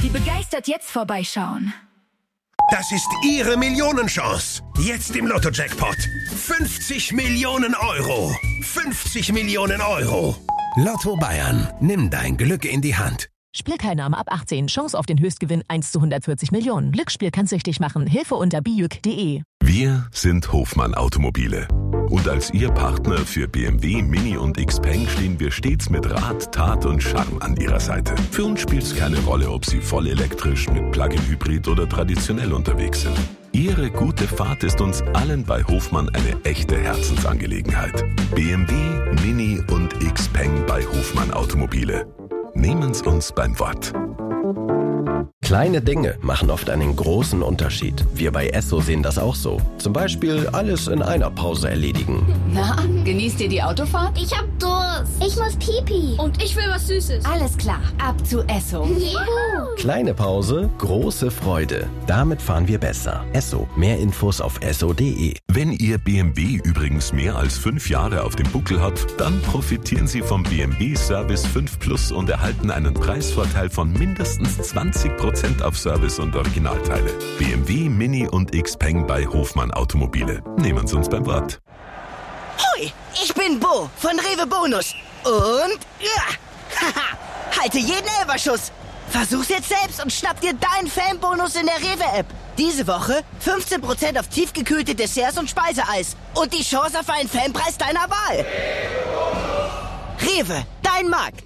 begeistert jetzt vorbeischauen. Das ist Ihre Millionenchance. Jetzt im Lotto-Jackpot. 50 Millionen Euro. 50 Millionen Euro. Lotto Bayern. Nimm dein Glück in die Hand. Spielteilnahme ab 18. Chance auf den Höchstgewinn 1 zu 140 Millionen. Glücksspiel kann süchtig machen. Hilfe unter bijuk.de. Wir sind Hofmann Automobile. Und als Ihr Partner für BMW, Mini und Xpeng stehen wir stets mit Rat, Tat und Charme an Ihrer Seite. Für uns spielt es keine Rolle, ob Sie voll elektrisch, mit Plug-in-Hybrid oder traditionell unterwegs sind. Ihre gute Fahrt ist uns allen bei Hofmann eine echte Herzensangelegenheit. BMW, Mini und Xpeng bei Hofmann Automobile. Nehmen's uns beim Wort. Kleine Dinge machen oft einen großen Unterschied. Wir bei Esso sehen das auch so. Zum Beispiel alles in einer Pause erledigen. Na, genießt ihr die Autofahrt? Ich hab Durst. Ich muss Pipi. Und ich will was Süßes. Alles klar, ab zu Esso. Juhu. Kleine Pause, große Freude. Damit fahren wir besser. Esso. Mehr Infos auf esso.de. Wenn Ihr BMW übrigens mehr als 5 Jahre auf dem Buckel hat, dann profitieren Sie vom BMW Service 5 Plus und erhalten einen Preisvorteil von mindestens 20% auf Service und Originalteile. BMW, Mini und Xpeng bei Hofmann Automobile. Nehmen Sie uns beim Wort. Hoi, ich bin Bo von Rewe Bonus. Und haha, halte jeden Elferschuss. Versuch's jetzt selbst und schnapp dir deinen Fanbonus in der Rewe-App. Diese Woche 15% auf tiefgekühlte Desserts und Speiseeis. Und die Chance auf einen Fanpreis deiner Wahl. Rewe, dein Markt.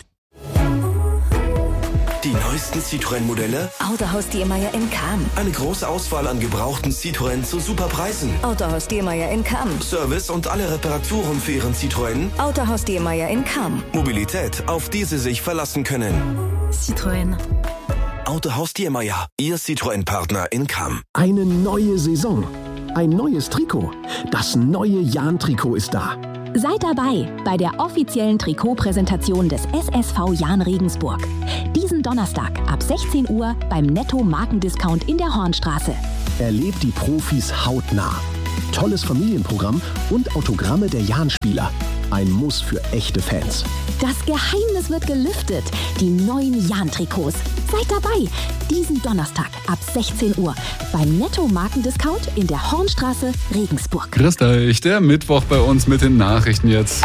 Die neuesten Citroën-Modelle? Autohaus Diemeyer in Cham. Eine große Auswahl an gebrauchten Citroën zu super Preisen. Autohaus Diemeyer in Cham. Service und alle Reparaturen für Ihren Citroën? Autohaus Diemeyer in Cham. Mobilität, auf die Sie sich verlassen können. Citroën. Autohaus Diemeyer, Ihr Citroën-Partner in Cham. Eine neue Saison. Ein neues Trikot. Das neue Jahn-Trikot ist da. Seid dabei bei der offiziellen Trikotpräsentation des SSV Jahn Regensburg. Diesen Donnerstag ab 16 Uhr beim Netto Markendiscount in der Hornstraße. Erlebt die Profis hautnah. Tolles Familienprogramm und Autogramme der Jahn-Spieler. Ein Muss für echte Fans. Das Geheimnis wird gelüftet. Die neuen Jahn-Trikots. Seid dabei. Diesen Donnerstag ab 16 Uhr beim Netto Markendiscount in der Hornstraße, Regensburg. Grüßt euch, der Mittwoch bei uns mit den Nachrichten jetzt.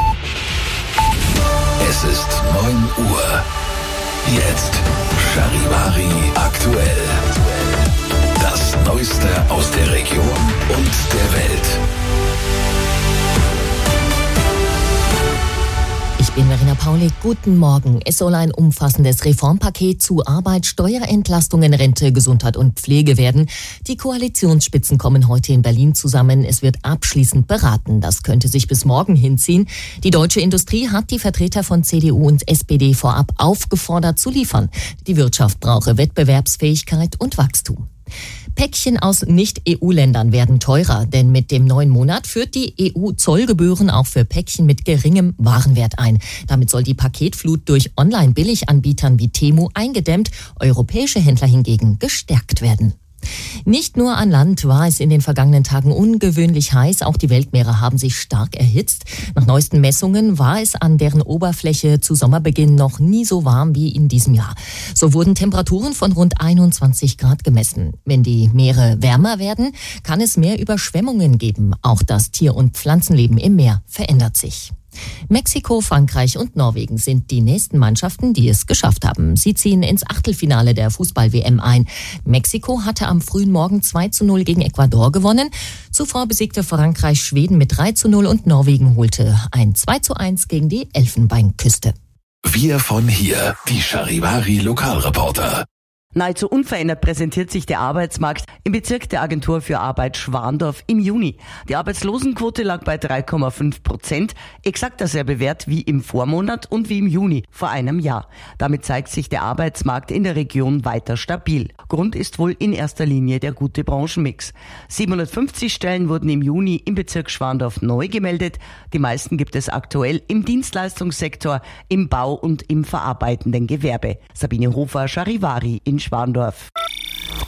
Es ist 9 Uhr. Jetzt Charivari aktuell. Das Neueste aus der Region und der Welt. Ich bin Verena Paulik. Guten Morgen. Es soll ein umfassendes Reformpaket zu Arbeit, Steuerentlastungen, Rente, Gesundheit und Pflege werden. Die Koalitionsspitzen kommen heute in Berlin zusammen. Es wird abschließend beraten. Das könnte sich bis morgen hinziehen. Die deutsche Industrie hat die Vertreter von CDU und SPD vorab aufgefordert zu liefern. Die Wirtschaft brauche Wettbewerbsfähigkeit und Wachstum. Päckchen aus Nicht-EU-Ländern werden teurer, denn mit dem neuen Monat führt die EU Zollgebühren auch für Päckchen mit geringem Warenwert ein. Damit soll die Paketflut durch Online-Billiganbietern wie Temu eingedämmt, europäische Händler hingegen gestärkt werden. Nicht nur an Land war es in den vergangenen Tagen ungewöhnlich heiß, auch die Weltmeere haben sich stark erhitzt. Nach neuesten Messungen war es an deren Oberfläche zu Sommerbeginn noch nie so warm wie in diesem Jahr. So wurden Temperaturen von rund 21 Grad gemessen. Wenn die Meere wärmer werden, kann es mehr Überschwemmungen geben. Auch das Tier- und Pflanzenleben im Meer verändert sich. Mexiko, Frankreich und Norwegen sind die nächsten Mannschaften, die es geschafft haben. Sie ziehen ins Achtelfinale der Fußball-WM ein. Mexiko hatte am frühen Morgen 2:0 gegen Ecuador gewonnen. Zuvor besiegte Frankreich Schweden mit 3:0 und Norwegen holte ein 2:1 gegen die Elfenbeinküste. Wir von hier, die Charivari Lokalreporter. Nahezu unverändert präsentiert sich der Arbeitsmarkt im Bezirk der Agentur für Arbeit Schwandorf im Juni. Die Arbeitslosenquote lag bei 3,5%, exakt derselbe Wert wie im Vormonat und wie im Juni vor einem Jahr. Damit zeigt sich der Arbeitsmarkt in der Region weiter stabil. Grund ist wohl in erster Linie der gute Branchenmix. 750 Stellen wurden im Juni im Bezirk Schwandorf neu gemeldet. Die meisten gibt es aktuell im Dienstleistungssektor, im Bau und im verarbeitenden Gewerbe. Sabine Hofer, Charivari in Schwandorf.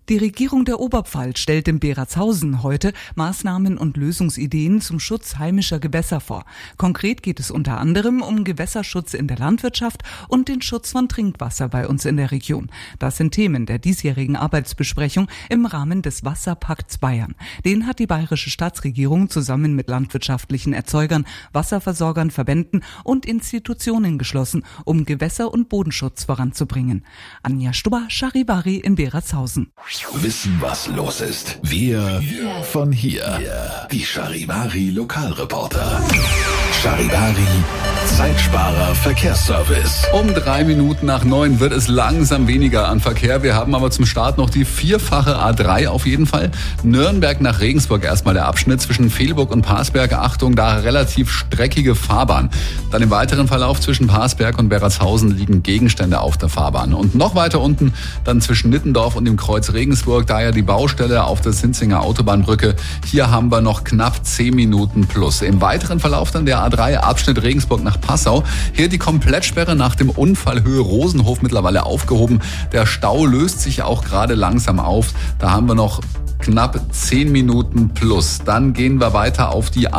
Die Regierung der Oberpfalz stellt in Beratshausen heute Maßnahmen und Lösungsideen zum Schutz heimischer Gewässer vor. Konkret geht es unter anderem um Gewässerschutz in der Landwirtschaft und den Schutz von Trinkwasser bei uns in der Region. Das sind Themen der diesjährigen Arbeitsbesprechung im Rahmen des Wasserpakts Bayern. Den hat die bayerische Staatsregierung zusammen mit landwirtschaftlichen Erzeugern, Wasserversorgern, Verbänden und Institutionen geschlossen, um Gewässer- und Bodenschutz voranzubringen. Anja Stubber, Charivari in Beratshausen. Wissen, was los ist. Wir von hier. Die Charivari Lokalreporter. Charivari Zeitsparer Verkehrsservice. Um 3 Minuten nach 9 wird es langsam weniger an Verkehr. Wir haben aber zum Start noch die 4-fache A3 auf jeden Fall. Nürnberg nach Regensburg erstmal der Abschnitt zwischen Velburg und Parsberg. Achtung, da relativ streckige Fahrbahn. Dann im weiteren Verlauf zwischen Parsberg und Beratshausen liegen Gegenstände auf der Fahrbahn. Und noch weiter unten dann zwischen Nittendorf und dem Kreuz Regensburg, da ja die Baustelle auf der Sinzinger Autobahnbrücke. Hier haben wir noch knapp 10 Minuten plus. Im weiteren Verlauf dann der A3 Abschnitt Regensburg nach Passau. Hier die Komplettsperre nach dem Unfall Höhe Rosenhof mittlerweile aufgehoben. Der Stau löst sich auch gerade langsam auf. Da haben wir noch knapp 10 Minuten plus. Dann gehen wir weiter auf die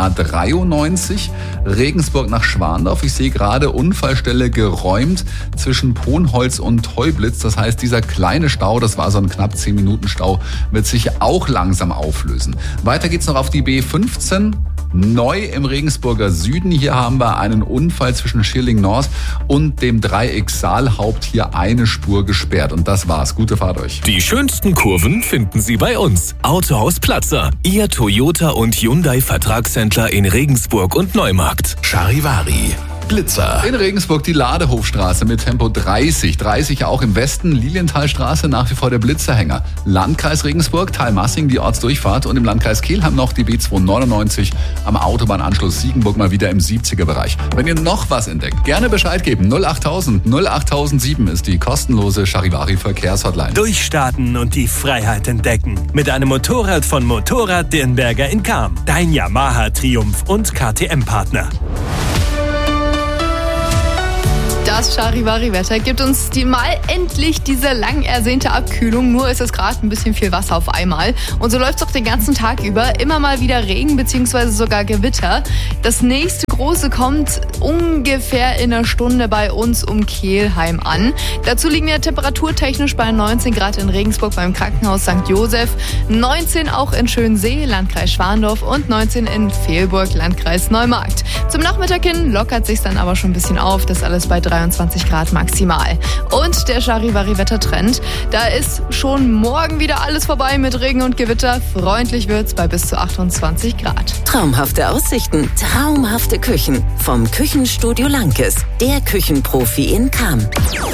A93, Regensburg nach Schwandorf. Ich sehe gerade Unfallstelle geräumt zwischen Ponholz und Teublitz. Das heißt, dieser kleine Stau, das war so ein knapp 10 Minuten Stau, wird sich auch langsam auflösen. Weiter geht's noch auf die B15. Neu im Regensburger Süden. Hier haben wir einen Unfall zwischen Schilling-North und dem Dreieck Saalhaupt. Hier eine Spur gesperrt. Und das war's. Gute Fahrt euch. Die schönsten Kurven finden Sie bei uns. Autohaus Platzer. Ihr Toyota und Hyundai Vertragshändler in Regensburg und Neumarkt. Charivari Blitzer. In Regensburg die Ladehofstraße mit Tempo 30. 30 auch im Westen. Lilienthalstraße nach wie vor der Blitzerhänger. Landkreis Regensburg, Talmassing die Ortsdurchfahrt. Und im Landkreis Kelheim noch die B299 am Autobahnanschluss Siegenburg mal wieder im 70er-Bereich. Wenn ihr noch was entdeckt, gerne Bescheid geben. 08000 08007 ist die kostenlose Charivari Verkehrshotline. Durchstarten und die Freiheit entdecken. Mit einem Motorrad von Motorrad Dirnberger in Cham. Dein Yamaha Triumph und KTM-Partner. Das Charivari-Wetter gibt uns mal endlich diese lang ersehnte Abkühlung. Nur ist es gerade ein bisschen viel Wasser auf einmal. Und so läuft es auch den ganzen Tag über. Immer mal wieder Regen bzw. sogar Gewitter. Das nächste große kommt ungefähr in einer Stunde bei uns um Kelheim an. Dazu liegen wir temperaturtechnisch bei 19 Grad in Regensburg beim Krankenhaus St. Josef, 19 auch in Schönsee, Landkreis Schwandorf und 19 in Velburg, Landkreis Neumarkt. Zum Nachmittag hin lockert sich's dann aber schon ein bisschen auf. Das alles bei 23 Grad maximal. Und der Charivari-Wettertrend, da ist schon morgen wieder alles vorbei mit Regen und Gewitter. Freundlich wird's bei bis zu 28 Grad. Traumhafte Aussichten, traumhafte Küchen. Vom Küchenstudio Lankes, der Küchenprofi in Cham.